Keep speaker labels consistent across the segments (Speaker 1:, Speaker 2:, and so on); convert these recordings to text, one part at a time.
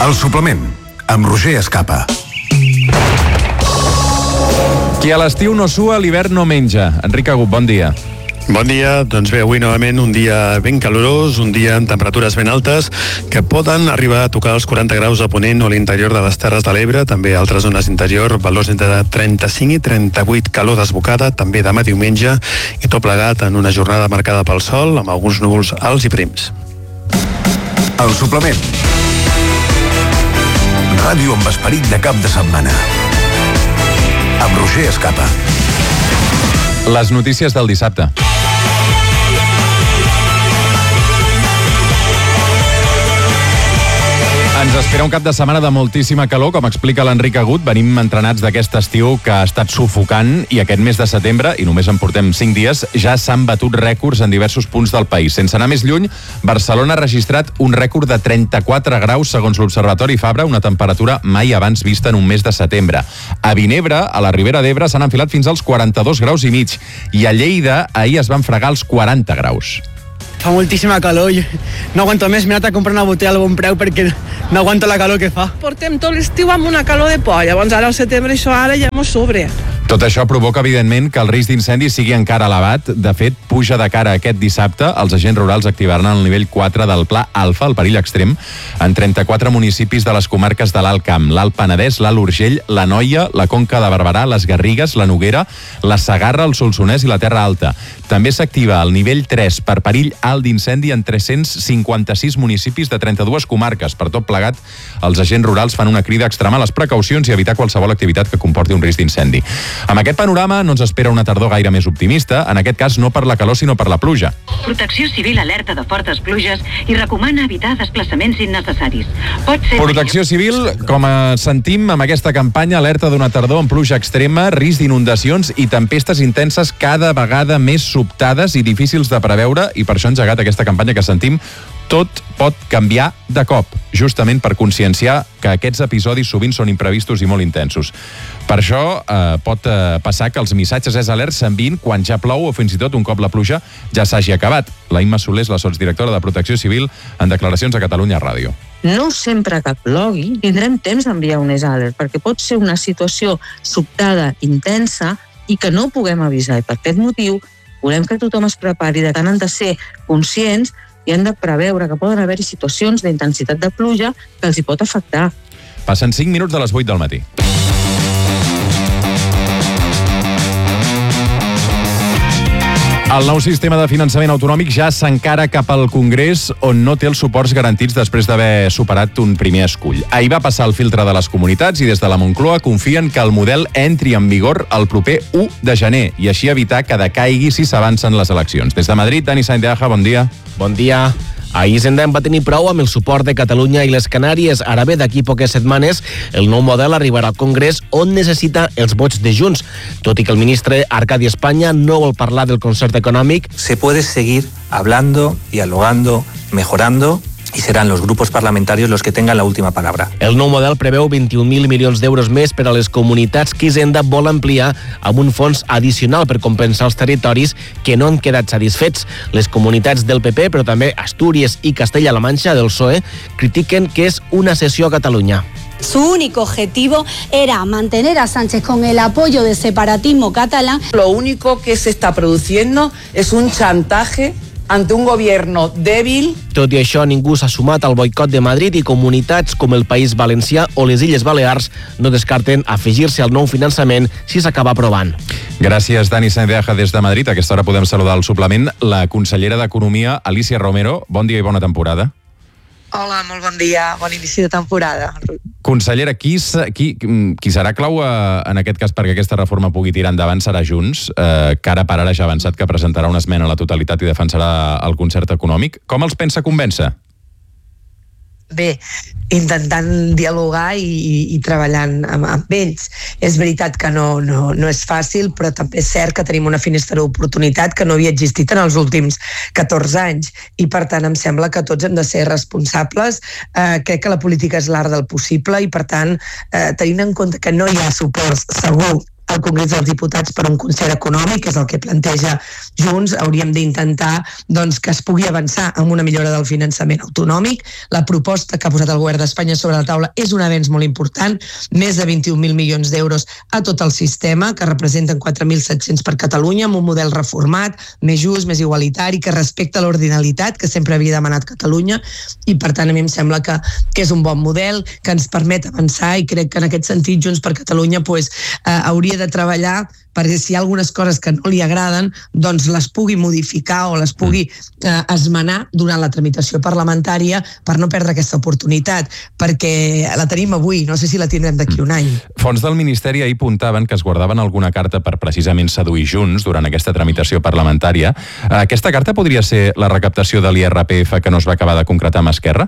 Speaker 1: El suplement, amb Roger Escapa.
Speaker 2: Qui a l'estiu no sua, a l'hivern no menja. Enric Agut, bon dia.
Speaker 3: Bon dia, doncs bé, avui novament un dia ben calorós, un dia amb temperatures ben altes que poden arribar a tocar els 40 graus a Ponent o a l'interior de les Terres de l'Ebre, també a altres zones d'interior, valors entre 35 i 38, calor desbocada, també demà diumenge, i tot plegat en una jornada marcada pel sol, amb alguns núvols alts i prims.
Speaker 1: El suplement. Ràdio amb esperit de cap de setmana. Amb Roger Escapa.
Speaker 2: Les notícies del dissabte. Ens espera un cap de setmana de moltíssima calor, com explica l'Enric Agut. Venim entrenats d'aquest estiu que ha estat sufocant i aquest mes de setembre, i només en portem 5 dies, ja s'han batut rècords en diversos punts del país. Sense anar més lluny, Barcelona ha registrat un rècord de 34 graus segons l'Observatori Fabra, una temperatura mai abans vista en un mes de setembre. A Vinebre, a la Ribera d'Ebre, s'han enfilat fins als 42 graus i mig, i a Lleida ahir es van fregar els 40 graus.
Speaker 4: Fa moltíssima calor, no aguanto més, m'he anat a comprar una botella a bon preu perquè no aguanto la calor que fa.
Speaker 5: Portem tot l'estiu amb una calor de por, llavors ara al setembre això ara ja mos sobre.
Speaker 2: Tot això provoca, evidentment, que el risc d'incendi sigui encara elevat. De fet, puja de cara aquest dissabte. Els agents rurals activaran el nivell 4 del Pla Alfa, el perill extrem, en 34 municipis de les comarques de l'Alt Camp, l'Alt Penedès, l'Alt Urgell, l'Anoia, la Conca de Barberà, les Garrigues, la Noguera, la Segarra, el Solsonès i la Terra Alta. També s'activa el nivell 3 per perill alt d'incendi en 356 municipis de 32 comarques. Per tot plegat, els agents rurals fan una crida a extremar les precaucions i evitar qualsevol activitat que comporti un risc d'incendi. Amb aquest panorama no ens espera una tardor gaire més optimista, en aquest cas no per la calor sinó per la pluja.
Speaker 6: Protecció Civil alerta de fortes pluges i recomana evitar desplaçaments innecessaris.
Speaker 2: Protecció Civil, com sentim amb aquesta campanya, alerta d'una tardor amb pluja extrema, risc d'inundacions i tempestes intenses cada vegada més sobtades i difícils de preveure, i per això ha engegat aquesta campanya que sentim Tot pot canviar de cop, justament per conscienciar que aquests episodis sovint són imprevistos i molt intensos. Per això pot passar que els missatges alert s'enviïn quan ja plou o fins i tot un cop la pluja ja s'hagi acabat. La Imma Soler és la sotsdirectora de Protecció Civil en declaracions a Catalunya Ràdio.
Speaker 7: No sempre que plogui tindrem temps d'enviar un alert, perquè pot ser una situació sobtada, intensa, i que no puguem avisar. I per aquest motiu volem que tothom es prepari, de tant han de ser conscients i han de preveure que poden haver-hi situacions d'intensitat de pluja que els hi pot afectar.
Speaker 2: Passen 5 minuts de les 8 del matí. El nou sistema de finançament autonòmic ja s'encara cap al Congrés, on no té els suports garantits després d'haver superat un primer escull. Ahir va passar el filtre de les comunitats i des de la Moncloa confien que el model entri en vigor el proper 1 de gener i així evitar que decaigui si s'avancen les eleccions. Des de Madrid, Dani Sainz de Aja, bon dia.
Speaker 8: Bon dia. Ahir Hisenda va tenir prou amb el suport de Catalunya i les Canàries. Ara bé, d'aquí poques setmanes, el nou model arribarà al Congrés on necessita els vots de Junts. Tot i que el ministre Arcadi Espanya no vol parlar del concert econòmic.
Speaker 9: Se puede seguir hablando, dialogando, mejorando y serán los grupos parlamentarios los que tengan la última palabra.
Speaker 8: El nou model preveu 21.000 milions d'euros més per a les comunitats que Hisenda vol ampliar amb un fons addicional per compensar els territoris que no han quedat satisfets. Les comunitats del PP, però també Astúries i Castella-La Manxa del PSOE, critiquen que és una cessió a Catalunya.
Speaker 10: Su único objetivo era mantener a Sánchez con el apoyo del separatismo catalán.
Speaker 11: Lo único que se está produciendo es un chantaje ante un gobierno débil.
Speaker 8: Tot i això, ningú s'ha sumat al boicot de Madrid i comunitats com el País Valencià o les Illes Balears no descarten afegir-se al nou finançament si s'acaba aprovant.
Speaker 2: Gràcies, Dani Sainz de Aja, des de Madrid. A aquesta hora podem saludar al suplement la consellera d'Economia, Alícia Romero. Bon dia i bona temporada.
Speaker 12: Hola, molt bon dia, bon inici de temporada.
Speaker 2: Consellera, qui serà clau en aquest cas perquè aquesta reforma pugui tirar endavant serà Junts, que ara per ara ja ha avançat que presentarà una esmena a la totalitat i defensarà el concert econòmic. Com els pensa convèncer?
Speaker 12: Bé, intentant dialogar i treballant amb ells. És veritat que no és fàcil, però també és cert que tenim una finestra d'oportunitat que no havia existit en els últims 14 anys i per tant em sembla que tots hem de ser responsables. Crec que la política és l'art del possible i per tant, tenint en compte que no hi ha suports segur al Congrés dels Diputats per un concert econòmic, que és el que planteja Junts. Hauríem d'intentar doncs, que es pugui avançar amb una millora del finançament autonòmic. La proposta que ha posat el govern d'Espanya sobre la taula és un avenç molt important, més de 21.000 milions d'euros a tot el sistema, que representen 4.700 per Catalunya, amb un model reformat, més just, més igualitari, que respecta l'ordinalitat que sempre havia demanat Catalunya, i per tant a mi em sembla que és un bon model, que ens permet avançar, i crec que en aquest sentit Junts per Catalunya hauria de treballar perquè si hi ha algunes coses que no li agraden, doncs les pugui modificar o les pugui esmenar durant la tramitació parlamentària per no perdre aquesta oportunitat, perquè la tenim avui, no sé si la tindrem d'aquí un any.
Speaker 2: Fons del Ministeri ahir apuntaven que es guardaven alguna carta per precisament seduir Junts durant aquesta tramitació parlamentària. Aquesta carta podria ser la recaptació de l'IRPF que no es va acabar de concretar amb Esquerra?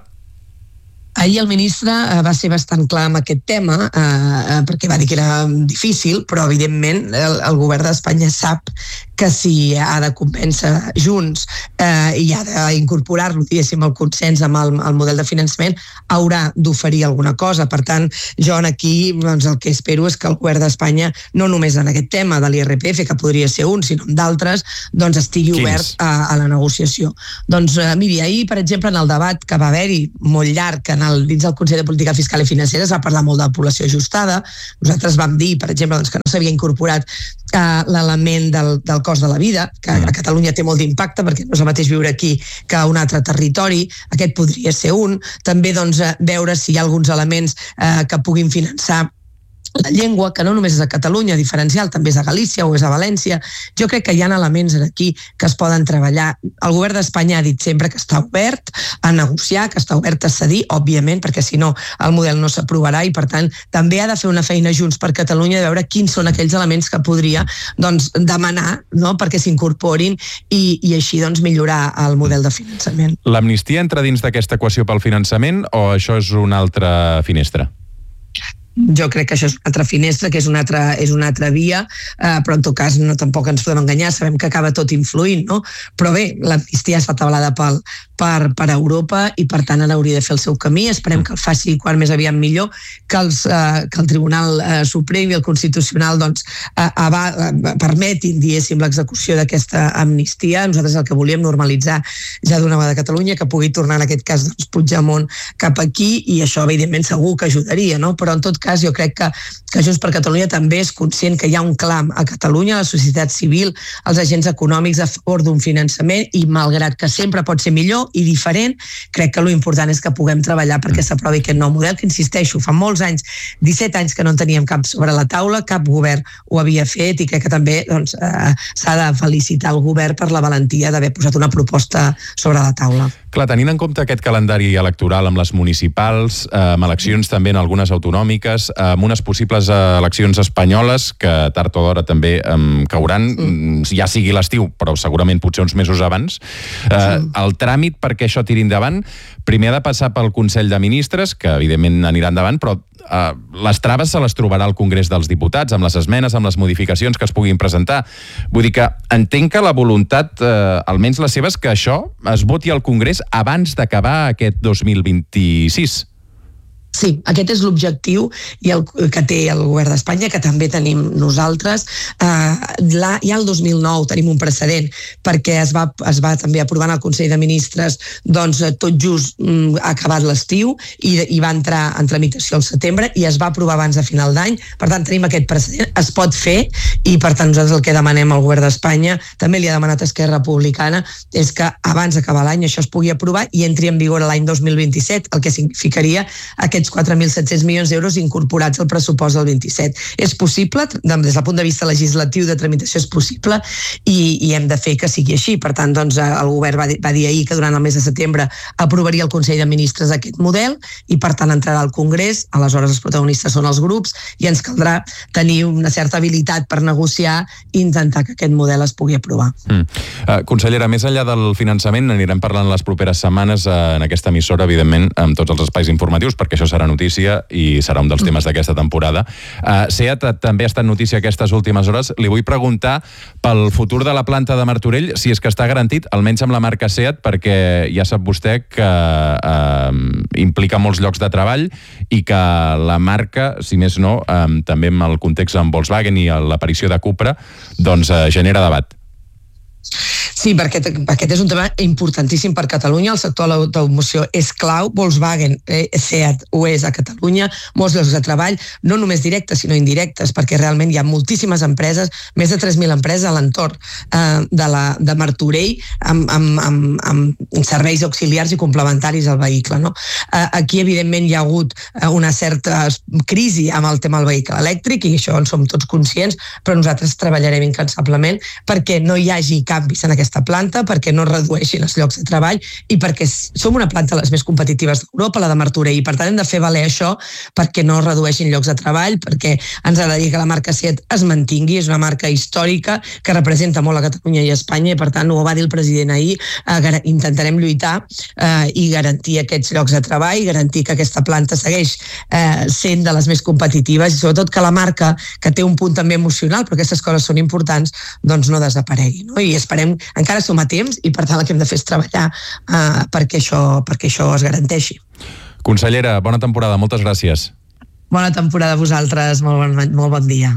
Speaker 12: Ahir el ministre va ser bastant clar amb aquest tema, perquè va dir que era difícil, però evidentment el govern d'Espanya sap que si ha de convèncer Junts i ha d'incorporar-lo, diguéssim, el consens amb el model de finançament, haurà d'oferir alguna cosa. Per tant, jo aquí doncs, el que espero és que el govern d'Espanya, no només en aquest tema de l'IRPF, que podria ser un, sinó en d'altres, doncs estigui obert a la negociació. Doncs miri, ahir, per exemple, en el debat que va haver-hi molt llarg dins del Consell de Política Fiscal i Financera es va parlar molt de població ajustada. Nosaltres vam dir, per exemple, doncs, que no s'havia incorporat l'element del cost de la vida, que a Catalunya té molt d'impacte perquè no és el mateix viure aquí que a un altre territori. Aquest podria ser un. També doncs, veure si hi ha alguns elements que puguin finançar la llengua, que no només és a Catalunya, diferencial, també és a Galícia o és a València. Jo crec que hi ha elements aquí que es poden treballar. El govern d'Espanya ha dit sempre que està obert a negociar, que està obert a cedir, òbviament, perquè si no el model no s'aprovarà, i per tant també ha de fer una feina Junts per Catalunya de veure quins són aquells elements que podria doncs, demanar, no?, perquè s'incorporin i així doncs, millorar el model de finançament.
Speaker 2: L'amnistia entra dins d'aquesta equació pel finançament o això és una altra finestra?
Speaker 12: Jo crec que això és una altra finestra, que és una altra via, però en tot cas tampoc ens podem enganyar, sabem que acaba tot influint, no? Però bé, l'amnistia està tablada per Europa i per tant ara hauria de fer el seu camí. Esperem que el faci quan més aviat millor, que el Tribunal Suprem i el Constitucional doncs, permetin, diguéssim, l'execució d'aquesta amnistia. Nosaltres el que volíem normalitzar ja d'una vegada a Catalunya, que pugui tornar en aquest cas doncs, Puigdemont cap aquí, i això evidentment segur que ajudaria, no? Però en tot cas jo crec que Junts per Catalunya també és conscient que hi ha un clam a Catalunya, a la societat civil, als agents econòmics a favor d'un finançament, i malgrat que sempre pot ser millor i diferent, crec que l'important és que puguem treballar perquè s'aprovi aquest nou model, que insisteixo, fa molts anys, 17 anys que no en teníem cap sobre la taula, cap govern ho havia fet, i crec que també doncs, s'ha de felicitar el govern per la valentia d'haver posat una proposta sobre la taula.
Speaker 2: Clar, tenint en compte aquest calendari electoral amb les municipals, amb eleccions també en algunes autonòmiques, amb unes possibles eleccions espanyoles que tard o d'hora també cauran, ja sigui l'estiu, però segurament potser uns mesos abans, el tràmit perquè això tiri endavant primer ha de passar pel Consell de Ministres, que evidentment anirà endavant, però les traves se les trobarà al Congrés dels Diputats, amb les esmenes, amb les modificacions que es puguin presentar. Vull dir que entenc que la voluntat, almenys la seva, és que això es voti al Congrés abans d'acabar aquest 2026.
Speaker 12: Sí, aquest és l'objectiu i el que té el govern d'Espanya, que també tenim nosaltres. Ja el 2009 tenim un precedent, perquè es va també aprovar en el Consell de Ministres doncs, tot just acabat l'estiu i va entrar en tramitació al setembre i es va aprovar abans de final d'any. Per tant, tenim aquest precedent, es pot fer, i per tant nosaltres el que demanem al govern d'Espanya, també li ha demanat Esquerra Republicana, és que abans d'acabar l'any això es pugui aprovar i entri en vigor l'any 2027, el que significaria aquests 4.700 milions d'euros incorporats al pressupost del 27. És possible, des del punt de vista legislatiu de tramitació és possible, i hem de fer que sigui així. Per tant, doncs, el govern va dir ahir que durant el mes de setembre aprovaria el Consell de Ministres aquest model i per tant entrarà al Congrés. Aleshores els protagonistes són els grups i ens caldrà tenir una certa habilitat per negociar i intentar que aquest model es pugui aprovar.
Speaker 2: Consellera, més enllà del finançament, anirem parlant les properes setmanes en aquesta emissora, evidentment, amb tots els espais informatius, perquè això això serà notícia i serà un dels temes d'aquesta temporada. SEAT també ha estat notícia aquestes últimes hores. Li vull preguntar pel futur de la planta de Martorell, si és que està garantit, almenys amb la marca SEAT, perquè ja sap vostè que implica molts llocs de treball i que la marca, si més no, també amb el context amb Volkswagen i l'aparició de Cupra, doncs genera debat.
Speaker 12: Sí, perquè aquest és un tema importantíssim per Catalunya. El sector de l'automoció és clau. Volkswagen, SEAT ho és a Catalunya. Molts llocs de treball, no només directes, sinó indirectes, perquè realment hi ha moltíssimes empreses, més de 3.000 empreses a l'entorn de Martorell, amb serveis auxiliars i complementaris al vehicle. No? Aquí, evidentment, hi ha hagut una certa crisi amb el tema del vehicle elèctric, i això en som tots conscients, però nosaltres treballarem incansablement perquè no hi hagi canvis en aquesta planta, perquè no redueixin els llocs de treball i perquè som una planta de les més competitives d'Europa, la de Martorell, i per tant hem de fer valer això perquè no redueixin llocs de treball, perquè ens agradaria que la marca SEAT es mantingui, és una marca històrica que representa molt a Catalunya i a Espanya, i per tant, ho va dir el president ahir, intentarem lluitar i garantir aquests llocs de treball, garantir que aquesta planta segueix sent de les més competitives i sobretot que la marca, que té un punt també emocional, però aquestes coses són importants, doncs no desaparegui. No? I esperem, encara som a temps, i per tant el que hem de fer és treballar perquè això es garanteixi.
Speaker 2: Consellera, bona temporada, moltes gràcies.
Speaker 12: Bona temporada a vosaltres, molt bon dia.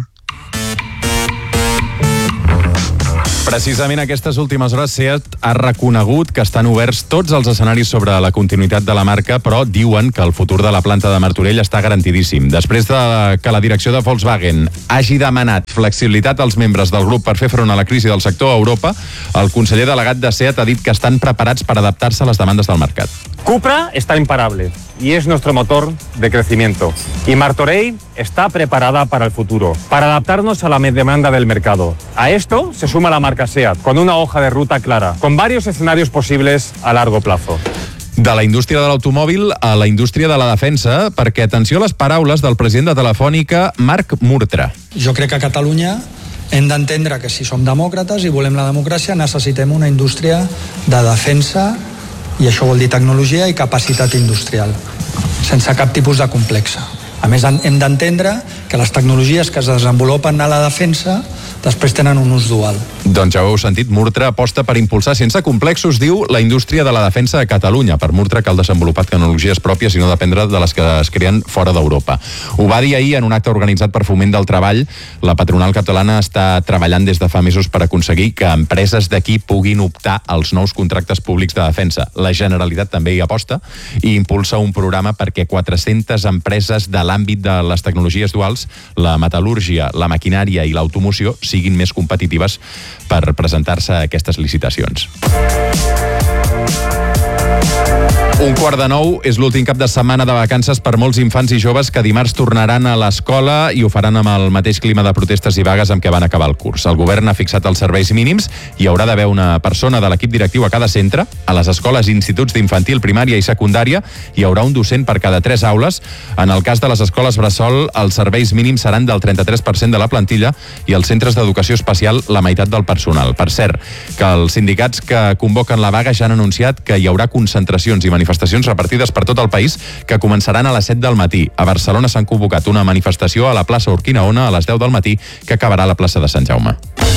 Speaker 2: Precisament aquestes últimes hores SEAT ha reconegut que estan oberts tots els escenaris sobre la continuïtat de la marca, però diuen que el futur de la planta de Martorell està garantidíssim. Després de que la direcció de Volkswagen hagi demanat flexibilitat als membres del grup per fer front a la crisi del sector a Europa, el conseller delegat de SEAT ha dit que estan preparats per adaptar-se a les demandes del mercat.
Speaker 13: Cupra está imparable y es nuestro motor de crecimiento. Y Martorell está preparada para el futuro, para adaptarnos a la demanda del mercado. A esto se suma la marca SEAT, con una hoja de ruta clara, con varios escenarios posibles a largo plazo.
Speaker 2: De la indústria de l'automòbil a la indústria de la defensa, perquè atenció a les paraules del president de Telefònica, Marc Murtra.
Speaker 14: Jo crec que a Catalunya hem d'entendre que si som demòcrates i volem la democràcia necessitem una indústria de defensa, i això vol dir tecnologia i capacitat industrial, sense cap tipus de complexa. A més, hem d'entendre que les tecnologies que es desenvolupen a la defensa després tenen un ús dual.
Speaker 2: Doncs ja ho heu sentit, Murtra aposta per impulsar sense complexos, diu, la indústria de la defensa a Catalunya. Per Murtra cal desenvolupar tecnologies pròpies i no dependre de les que es creen fora d'Europa. Ho va dir ahir en un acte organitzat per Foment del Treball. La patronal catalana està treballant des de fa mesos per aconseguir que empreses d'aquí puguin optar als nous contractes públics de defensa. La Generalitat també hi aposta i impulsa un programa perquè 400 empreses de l'àmbit de les tecnologies duals, la metal·lúrgia, la maquinària i l'automoció, siguin més competitives per presentar-se a aquestes licitacions. 8:45 és l'últim cap de setmana de vacances per molts infants i joves que dimarts tornaran a l'escola i ho faran amb el mateix clima de protestes i vagues amb què van acabar el curs. El govern ha fixat els serveis mínims i hi haurà d'haver una persona de l'equip directiu a cada centre. A les escoles i instituts d'infantil, primària i secundària hi haurà un docent per cada 3 aules. En el cas de les escoles bressol, els serveis mínims seran del 33% de la plantilla i els centres d'educació especial la meitat del personal. Per cert, que els sindicats que convoquen la vaga ja han anunciat que hi haurà concentracions i manifestacions repartides per tot el país que començaran a les 7 del matí. A Barcelona s'han convocat una manifestació a la plaça Urquinaona a les 10 del matí que acabarà a la plaça de Sant Jaume.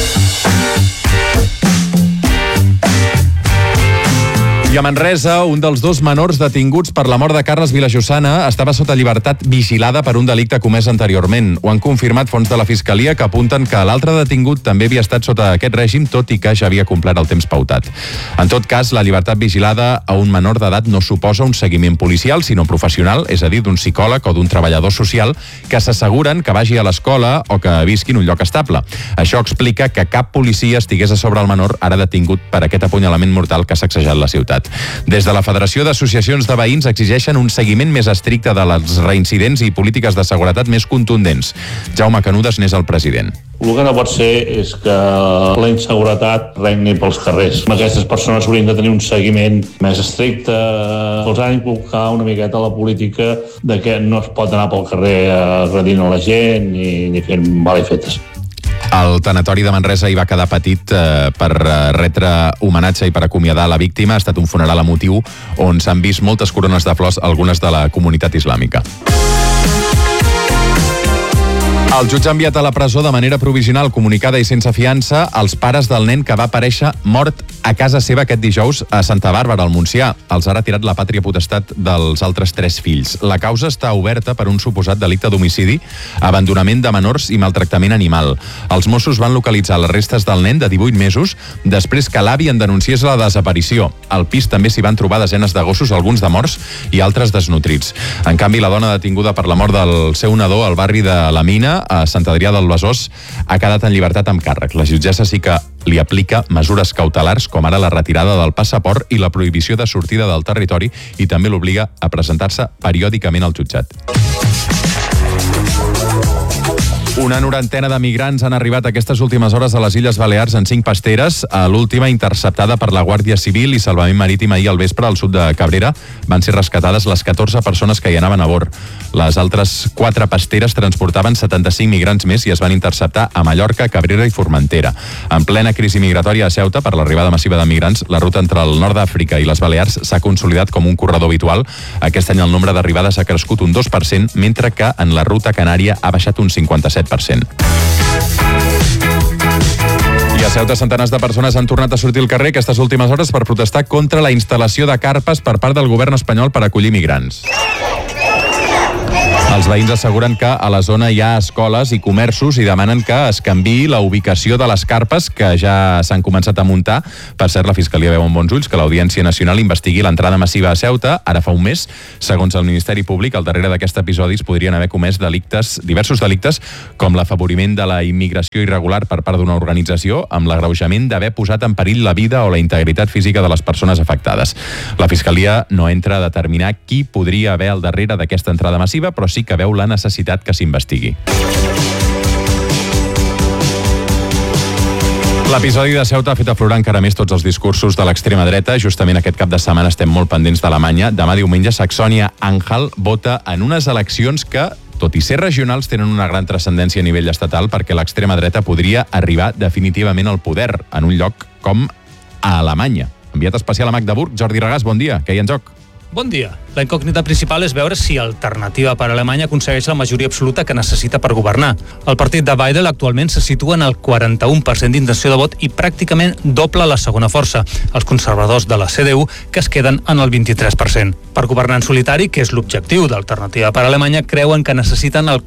Speaker 2: I a Manresa, un dels 2 menors detinguts per la mort de Carles Vilajossana estava sota llibertat vigilada per un delicte comès anteriorment. Ho han confirmat fonts de la Fiscalia que apunten que l'altre detingut també havia estat sota aquest règim, tot i que ja havia complert el temps pautat. En tot cas, la llibertat vigilada a un menor d'edat no suposa un seguiment policial, sinó professional, és a dir, d'un psicòleg o d'un treballador social que s'asseguren que vagi a l'escola o que visqui en un lloc estable. Això explica que cap policia estigués a sobre el menor ara detingut per aquest apunyalament mortal que ha sacsejat la ciutat. Des de la Federació d'Associacions de Veïns exigeixen un seguiment més estricte de les reincidents i polítiques de seguretat més contundents. Jaume Canudes n'és el president.
Speaker 15: El que no pot ser és que la inseguretat regni pels carrers. Aquestes persones haurien de tenir un seguiment més estricte. Els han inculcat una miqueta la política de que no es pot anar pel carrer agredint a la gent ni fent malifetes.
Speaker 2: El tanatori de Manresa hi va quedar petit per retre homenatge i per acomiadar la víctima. Ha estat un funeral emotiu on s'han vist moltes corones de flors, algunes de la comunitat islàmica. El jutge ha enviat a la presó de manera provisional, comunicada i sense fiança els pares del nen que va aparèixer mort a casa seva aquest dijous a Santa Bàrbara, al Montsià. Els ha retirat la pàtria potestat dels altres 3 fills. La causa està oberta per un suposat delicte d'homicidi, abandonament de menors i maltractament animal. Els Mossos van localitzar les restes del nen de 18 mesos després que l'avi en denunciés la desaparició. Al pis també s'hi van trobar desenes de gossos, alguns de morts i altres desnutrits. En canvi, la dona detinguda per la mort del seu nadó al barri de la Mina, a Sant Adrià del Besòs, ha quedat en llibertat amb càrrec. La jutgessa sí que li aplica mesures cautelars, com ara la retirada del passaport i la prohibició de sortida del territori, i també l'obliga a presentar-se periòdicament al jutjat. Una 90 de migrants han arribat aquestes últimes hores a les Illes Balears en 5 pasteres. L'última, interceptada per la Guàrdia Civil i Salvament Marítim ahir al vespre al sud de Cabrera, van ser rescatades les 14 persones que hi anaven a bord. Les altres 4 pasteres transportaven 75 migrants més i es van interceptar a Mallorca, Cabrera i Formentera. En plena crisi migratòria a Ceuta, per l'arribada massiva de migrants, la ruta entre el nord d'Àfrica i les Balears s'ha consolidat com un corredor habitual. Aquest any el nombre d'arribades ha crescut un 2%, mentre que en la ruta canària ha baixat un 57%. I a Ceuta, centenars de persones han tornat a sortir al carrer aquestes últimes hores per protestar contra la instal·lació de carpes per part del govern espanyol per acollir migrants. Els veïns asseguren que a la zona hi ha escoles i comerços i demanen que es canviï la ubicació de les carpes que ja s'han començat a muntar. Per cert, la Fiscalia veu amb bons ulls que l'Audiència Nacional investigui l'entrada massiva a Ceuta ara fa un mes. Segons el Ministeri Públic, al darrere d'aquest episodi es podrien haver comès diversos delictes, com l'afavoriment de la immigració irregular per part d'una organització, amb l'agreujament d'haver posat en perill la vida o la integritat física de les persones afectades. La Fiscalia no entra a determinar qui podria haver al darrere d'aquesta entrada massiva, però sí que veu la necessitat que s'investigui. L'episodi de Ceuta ha fet aflorar encara més tots els discursos de l'extrema dreta. Justament aquest cap de setmana estem molt pendents d'Alemanya. Demà diumenge, Saxònia-Anhalt vota en unes eleccions que, tot i ser regionals, tenen una gran transcendència a nivell estatal, perquè l'extrema dreta podria arribar definitivament al poder en un lloc com a Alemanya. Enviat especial a Magdeburg, Jordi Regàs, bon dia. Què hi ha en joc?
Speaker 16: Bon dia. La incògnita principal és veure si Alternativa per Alemanya aconsegueix la majoria absoluta que necessita per governar. El partit de Weidel actualment se situa en el 41% d'intenció de vot i pràcticament doble la segona força, els conservadors de la CDU, que es queden en el 23%. Per governar en solitari, que és l'objectiu d'Alternativa per Alemanya, creuen que necessiten el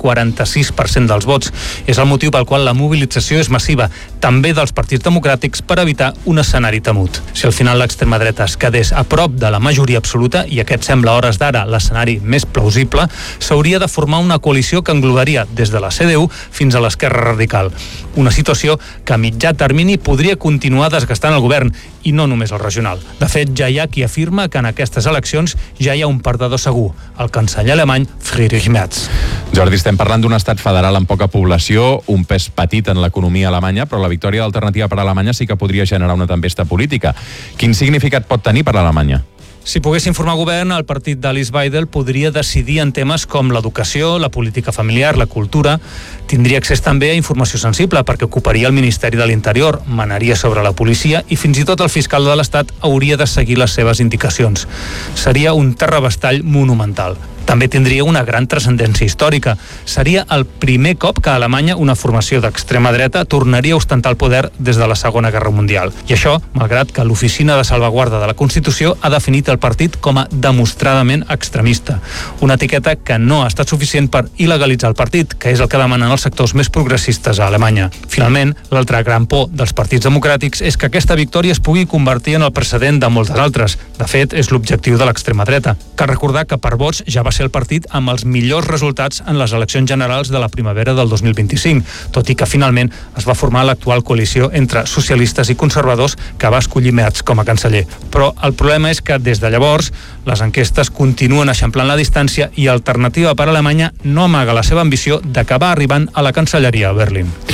Speaker 16: 46% dels vots. És el motiu pel qual la mobilització és massiva, també dels partits democràtics, per evitar un escenari temut. Si al final l'extrema dreta es quedés a prop de la majoria absoluta, i aquest sembla a hores d'ara l'escenari més plausible, s'hauria de formar una coalició que englobaria des de la CDU fins a l'esquerra radical. Una situació que a mitjà termini podria continuar desgastant el govern, i no només el regional. De fet, ja hi ha qui afirma que en aquestes eleccions ja hi ha un perdedor segur, el canceller alemany Friedrich Merz.
Speaker 2: Jordi, estem parlant d'un estat federal amb poca població, un pes petit en l'economia alemanya, però la victòria d'Alternativa per Alemanya sí que podria generar una tempesta política. Quin significat pot tenir per Alemanya?
Speaker 16: Si poguessin formar govern, el partit d'Alice Weidel podria decidir en temes com l'educació, la política familiar, la cultura. Tindria accés també a informació sensible perquè ocuparia el Ministeri de l'Interior, manaria sobre la policia i fins i tot el fiscal de l'Estat hauria de seguir les seves indicacions. Seria un terrabastall monumental. També tindria una gran transcendència històrica. Seria el primer cop que a Alemanya una formació d'extrema dreta tornaria a ostentar el poder des de la Segona Guerra Mundial. I això, malgrat que l'Oficina de Salvaguarda de la Constitució ha definit el partit com a demostradament extremista. Una etiqueta que no ha estat suficient per il·legalitzar el partit, que és el que demanen els sectors més progressistes a Alemanya. Finalment, l'altra gran por dels partits democràtics és que aquesta victòria es pugui convertir en el precedent de moltes altres. De fet, és l'objectiu de l'extrema dreta. Cal recordar que per vots ja va ser el partit amb els millors resultats en les eleccions generals de la primavera del 2025, tot i que finalment es va formar l'actual coalició entre socialistes i conservadors que va escollir Merz com a canceller. Però el problema és que des de llavors les enquestes continuen eixamplant la distància i Alternativa per Alemanya no amaga la seva ambició d'acabar arribant a la cancelleria a Berlín.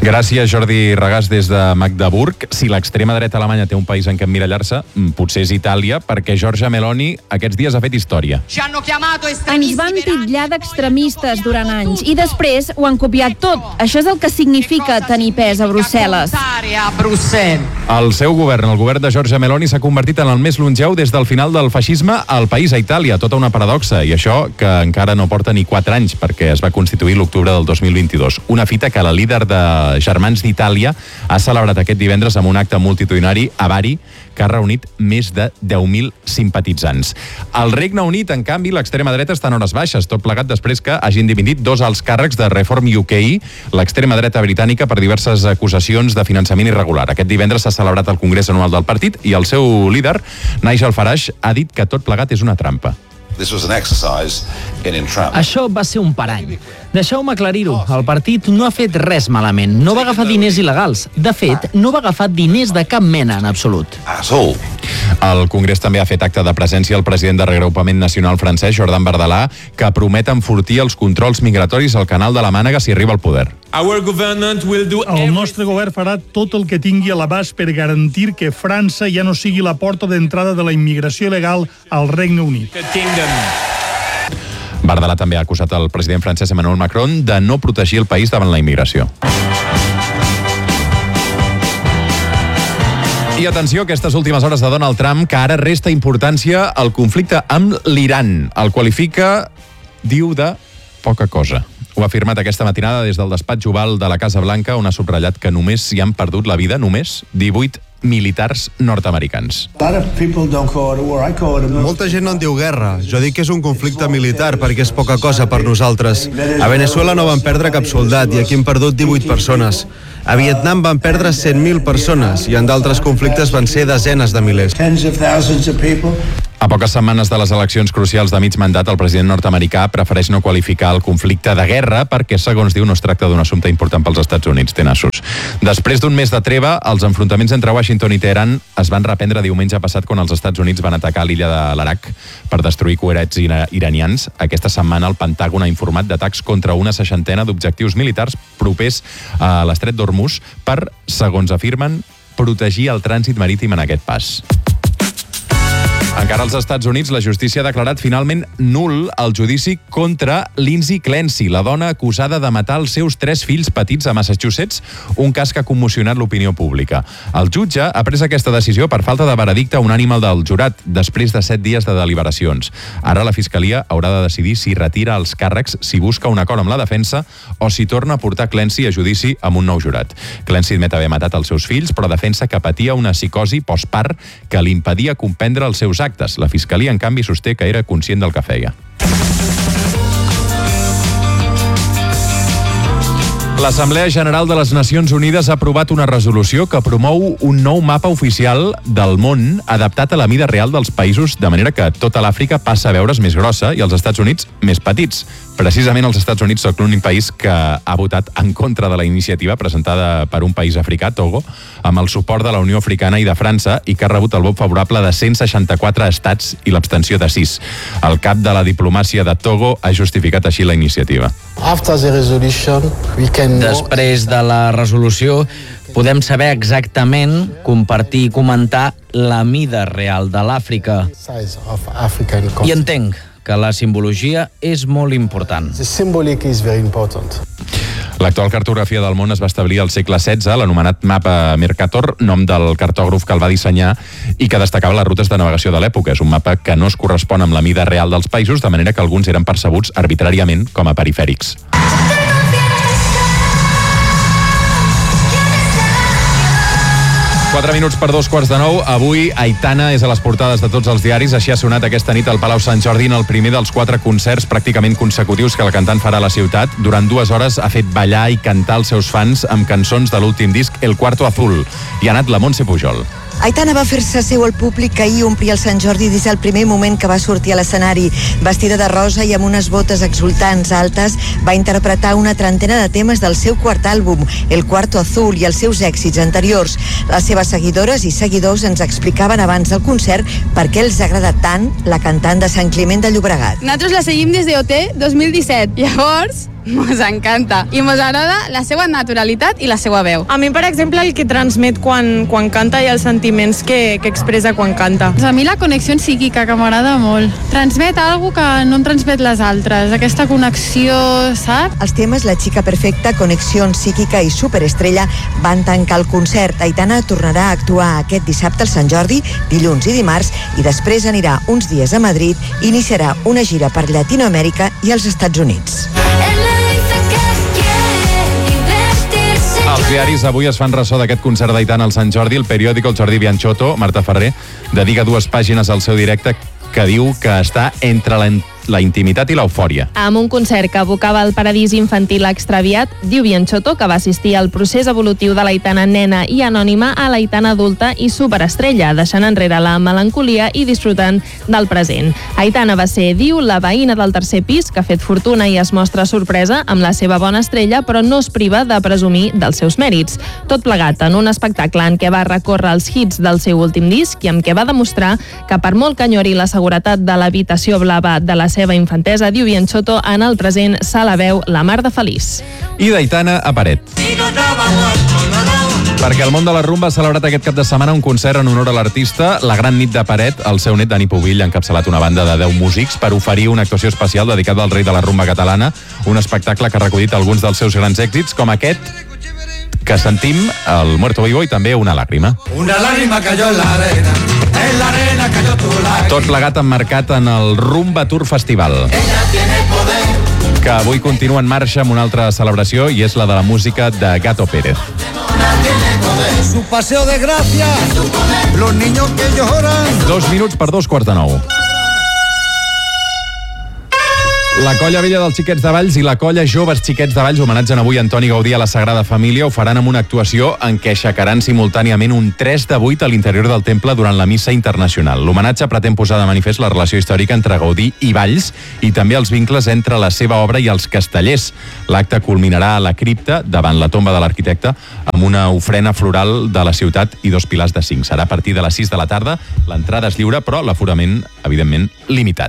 Speaker 2: Gràcies, Jordi Regàs, des de Magdeburg. Si l'extrema dreta alemanya té un país en què emmirallar-se, potser és Itàlia, perquè Giorgia Meloni aquests dies ha fet història.
Speaker 17: Ens van titllar d'extremistes durant anys i després ho han copiat tot. Això és el que significa tenir pes a Brussel·les.
Speaker 2: El seu govern, el govern de Giorgia Meloni, s'ha convertit en el més longeu des del final del feixisme al país, a Itàlia. Tota una paradoxa, i això que encara no porta ni 4 anys, perquè es va constituir l'octubre del 2022. Una fita que la líder de Germans d'Itàlia ha celebrat aquest divendres amb un acte multitudinari a Bari que ha reunit més de 10.000 simpatitzants. Al Regne Unit, en canvi, l'extrema dreta està en hores baixes, tot plegat després que hagin dimitit 2 alts càrrecs de Reform UK, l'extrema dreta britànica, per diverses acusacions de finançament irregular. Aquest divendres s'ha celebrat el Congrés Anual del partit i el seu líder, Nigel Farage, ha dit que tot plegat és una trampa.
Speaker 18: Això va ser un parany. Deixeu-me aclarir-ho. El partit no ha fet res malament. No va agafar diners il·legals. De fet, no va agafar diners de cap mena en absolut.
Speaker 2: El Congrés també ha fet acte de presència el president de Reagrupament Nacional francès, Jordan Bardella, que promet enfortir els controls migratoris al canal de la Mànega si arriba al poder.
Speaker 19: El nostre govern farà tot el que tingui a l'abast per garantir que França ja no sigui la porta d'entrada de la immigració il·legal al Regne Unit.
Speaker 2: Bardella també ha acusat el president francès Emmanuel Macron de no protegir el país davant la immigració. I atenció, aquestes últimes hores de Donald Trump, que ara resta importància al conflicte amb l'Iran. El qualifica, diu, de poca cosa. Ho ha afirmat aquesta matinada des del despatx oval de la Casa Blanca, on ha subratllat que només s'hi han perdut la vida, només 18 militars nord-americans.
Speaker 20: Molta gent no en diu guerra. Jo dic que és un conflicte militar perquè és poca cosa per nosaltres. A Venezuela no van perdre cap soldat i aquí hem perdut 18 persones. A Vietnam van perdre 100.000 persones i en d'altres conflictes van ser desenes de milers.
Speaker 2: A poques setmanes de les eleccions crucials de mig mandat, el president nord-americà prefereix no qualificar el conflicte de guerra perquè, segons diu, no es tracta d'un assumpte important pels Estats Units, té nassos. Després d'un mes de treva, els enfrontaments entre Washington i Teheran es van reprendre diumenge passat quan els Estats Units van atacar l'illa de l'Arak per destruir coets iranians. Aquesta setmana el Pentàgon ha informat d'atacs contra una 60ena d'objectius militars propers a l'estret d'Hormuz per, segons afirmen, protegir el trànsit marítim en aquest pas. Encara als Estats Units, la justícia ha declarat finalment nul el judici contra Lindsay Clancy, la dona acusada de matar els seus 3 fills petits a Massachusetts, un cas que ha commocionat l'opinió pública. El jutge ha pres aquesta decisió per falta de veredicte unànime del jurat, després de 7 dies de deliberacions. Ara la Fiscalia haurà de decidir si retira els càrrecs, si busca un acord amb la defensa o si torna a portar Clancy a judici amb un nou jurat. Clancy admet haver matat els seus fills, però defensa que patia una psicosi postpart que li impedia comprendre els seus actes. La Fiscalia, en canvi, sosté que era conscient del que feia. L'Assemblea General de les Nacions Unides ha aprovat una resolució que promou un nou mapa oficial del món adaptat a la mida real dels països, de manera que tota l'Àfrica passa a veure's més grossa i els Estats Units més petits. Precisament els Estats Units són l'únic país que ha votat en contra de la iniciativa presentada per un país africà, Togo, amb el suport de la Unió Africana i de França, i que ha rebut el vot favorable de 164 estats i l'abstenció de 6. El cap de la diplomàcia de Togo ha justificat així la iniciativa.
Speaker 18: Després de la resolució, podem saber exactament, compartir i comentar la mida real de l'Àfrica. I entenc que la simbologia és molt important.
Speaker 2: L'actual cartografia del món es va establir al segle XVI, l'anomenat mapa Mercator, nom del cartògraf que el va dissenyar i que destacava les rutes de navegació de l'època. És un mapa que no es correspon amb la mida real dels països, de manera que alguns eren percebuts arbitràriament com a perifèrics. 4 minuts per 2:15. Avui Aitana és a les portades de tots els diaris. Així ha sonat aquesta nit al Palau Sant Jordi en el primer dels 4 concerts pràcticament consecutius que la cantant farà a la ciutat. Durant 2 hores ha fet ballar i cantar els seus fans amb cançons de l'últim disc El Cuarto Azul. I ha anat la Montse Pujol.
Speaker 21: Aitana va fer-se seu al públic que ahir omplia el Sant Jordi des del primer moment que va sortir a l'escenari. Vestida de rosa i amb unes botes exultants altes, va interpretar una trentena de temes del seu quart àlbum, El Cuarto Azul, i els seus èxits anteriors. Les seves seguidores i seguidors ens explicaven abans del concert per què els agrada tant la cantant de Sant Climent de Llobregat.
Speaker 22: Nosaltres la seguim des de OT 2017. Llavors,
Speaker 3: Mos encanta. I mos agrada la seva naturalitat i la seva veu.
Speaker 22: A mi, per exemple, el que transmet quan canta i els sentiments que expressa quan canta.
Speaker 3: A mi la connexió psíquica, que m'agrada molt. Transmet alguna que no em transmet les altres. Aquesta connexió, saps?
Speaker 21: Els temes La xica perfecta, Connexió psíquica i Superestrella van tancar el concert. Aitana tornarà a actuar aquest dissabte al Sant Jordi, dilluns i dimarts, i després anirà uns dies a Madrid i iniciarà una gira per Llatinoamèrica i els Estats Units.
Speaker 2: Els diaris avui es fan ressò d'aquest concert d'Aitana al Sant Jordi. El periòdico, el Jordi Bianchotto, Marta Ferrer, dedica 2 pàgines al seu directe que diu que està entre la intimitat i l'eufòria.
Speaker 23: Amb un concert que evocava el paradís infantil extraviat, diu Bianchotto que va assistir al procés evolutiu de l'Aitana nena i anònima a l'Aitana adulta i superestrella, deixant enrere la melancolia i disfrutant del present. Aitana va ser, diu, la veïna del tercer pis que ha fet fortuna i es mostra sorpresa amb la seva bona estrella, però no es priva de presumir dels seus mèrits. Tot plegat en un espectacle en què va recórrer els hits del seu últim disc i amb què va demostrar que per molt que enyori la seguretat de l'habitació blava de la seva infantesa, diu Bianchotto, en el present se la veu la mar de feliç.
Speaker 2: I d'Aitana a paret. Perquè el món de la rumba ha celebrat aquest cap de setmana un concert en honor a l'artista. La gran nit de Paret, el seu net Dani Pubill ha encapçalat una banda de 10 músics per oferir una actuació especial dedicada al rei de la rumba catalana, un espectacle que ha recollit alguns dels seus grans èxits, com aquest que sentim, el Muerto Vivo, i també Una làgrima.
Speaker 24: Una lágrima cayó en la arena cayó tu lágrima.
Speaker 2: Tot plegat emmarcat en el Rumba Tour Festival, que avui continua en marxa amb una altra celebració, i és la de la música de Gato Pérez.
Speaker 24: Su paseo de gracia, los niños que lloran.
Speaker 2: 2 minuts per 2:45. La Colla Vella dels Xiquets de Valls i la Colla Joves Xiquets de Valls homenatgen avui Antoni Gaudí a la Sagrada Família. Ho faran amb una actuació en què aixecaran simultàniament un 3 de 8 a l'interior del temple durant la missa internacional. L'homenatge pretén posar de manifest la relació històrica entre Gaudí i Valls i també els vincles entre la seva obra i els castellers. L'acte culminarà a la cripta, davant la tomba de l'arquitecte, amb una ofrena floral de la ciutat i 2 pilars de 5. Serà a partir de les 6 de la tarda. L'entrada és lliure, però l'aforament, evidentment, limitat.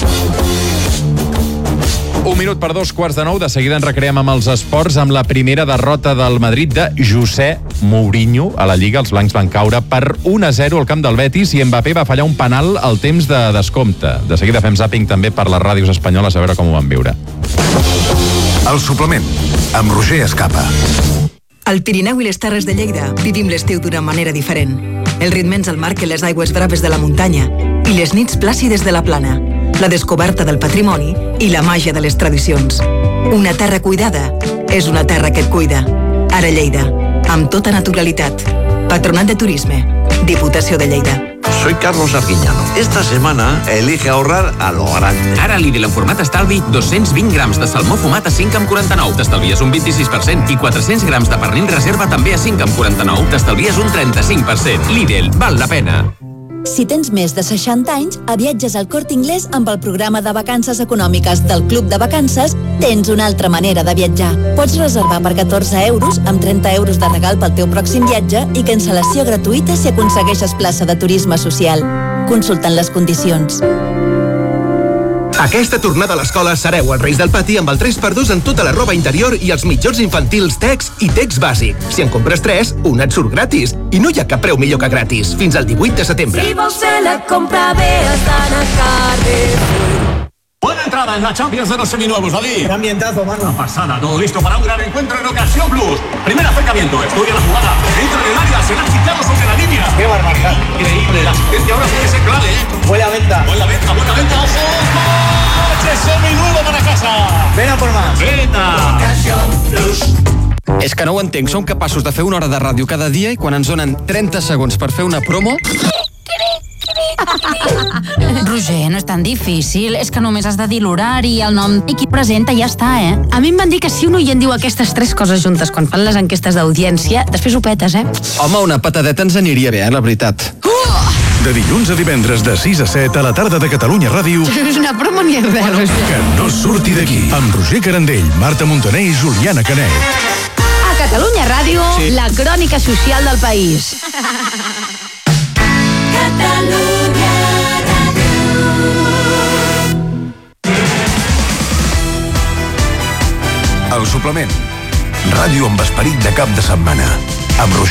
Speaker 2: 1 minut per 2:15. De seguida ens recreem amb els esports, amb la primera derrota del Madrid de José Mourinho a la Lliga. Els blancs van caure per 1-0 al camp del Betis i Mbappé va fallar un penal al temps de descompte. De seguida fem zàping també per les ràdios espanyoles a veure com ho van viure.
Speaker 1: El suplement, amb Roger Escapa.
Speaker 25: Al Pirineu i les Terres de Lleida vivim l'estiu d'una manera diferent. El ritme ens el marquen les aigües braves de la muntanya i les nits plàcides de la plana, la descoberta del patrimoni i la màgia de les tradicions. Una terra cuidada és una terra que et cuida. Ara Lleida, amb tota naturalitat. Patronat de Turisme, Diputació de Lleida.
Speaker 26: Soy Carlos Arguiñano. Esta semana elige ahorrar a lo grande.
Speaker 27: Ara Lidl en format estalvi, 220 grams de salmó fumat a 5,49. T'estalvies un 26%. I 400 grams de pernil reserva també a 5,49. T'estalvies un 35%. Lidl, val la pena.
Speaker 28: Si tens més de 60 anys, a Viatges al Corte Inglés amb el programa de vacances econòmiques del Club de Vacances tens una altra manera de viatjar. Pots reservar per 14 euros amb 30 euros de regal pel teu pròxim viatge i cancel·lació gratuïta si aconsegueixes plaça de turisme social. Consultant les condicions.
Speaker 29: Aquesta tornada a l'escola sereu els reis del pati amb el 3x2 en tota la roba interior i els mitjons infantils Tex i Tex Bàsic. Si en compres 3, un et surt gratis. I no hi ha cap preu millor que gratis. Fins al 18 de setembre.
Speaker 30: Si vols fer la compra bé, has d'anar a Carrefour.
Speaker 31: Buena entrada en la Champions de los seminuevos, Ali.
Speaker 24: Qué ambientazo, mano.
Speaker 31: Una pasada, todo listo para un gran encuentro en Ocasión Plus. Primer acercamiento, estudia la jugada. Entra en el área, será quitado sobre la línea.
Speaker 24: Qué barbaridad.
Speaker 31: Increíble, la asistencia ahora puede ser clave, ¿eh?
Speaker 24: Buena venta.
Speaker 31: Buena venta, ojo. Seminuevo para casa.
Speaker 24: Ven a por más.
Speaker 31: Venta.
Speaker 30: Ocasión Plus.
Speaker 32: És que no ho entenc, som capaços de fer una hora de ràdio cada dia i quan ens donen 30 segons per fer una promo...
Speaker 33: Roger, no és tan difícil. És que només has de dir l'horari, el nom i qui presenta i ja està, eh? A mi em van dir que si un oient diu aquestes 3 coses juntes quan fan les enquestes d'audiència, després ho petes, eh?
Speaker 32: Home, una patadeta ens aniria bé, la veritat.
Speaker 1: De dilluns a divendres de 6 a 7 a la tarda de Catalunya Ràdio.
Speaker 33: És una broma mierda, Roger.
Speaker 1: Que no surti d'aquí. Amb Roger Carandell, Marta Montaner i Juliana Canet.
Speaker 33: A Catalunya Ràdio, sí. La crònica social del país.
Speaker 30: Catalunya Ràdio.
Speaker 1: El suplement. Ràdio amb esperit de cap de setmana. Amb Roger